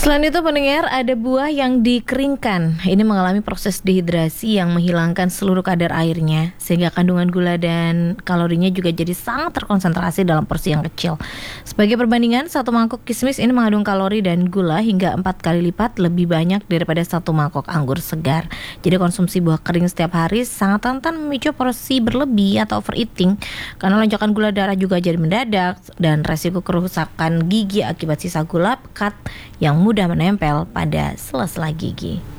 Selain itu pendengar, ada buah yang dikeringkan. Ini mengalami proses dehidrasi yang menghilangkan seluruh kadar airnya, sehingga kandungan gula dan kalorinya juga jadi sangat terkonsentrasi dalam porsi yang kecil. Sebagai perbandingan, satu mangkok kismis ini mengandung kalori dan gula hingga 4 kali lipat lebih banyak daripada satu mangkok anggur segar. Jadi konsumsi buah kering setiap hari sangat rentan memicu porsi berlebih atau overeating, karena lonjakan gula darah juga jadi mendadak dan resiko kerusakan gigi akibat sisa gula pekat yang mudah menempel pada sela-sela gigi.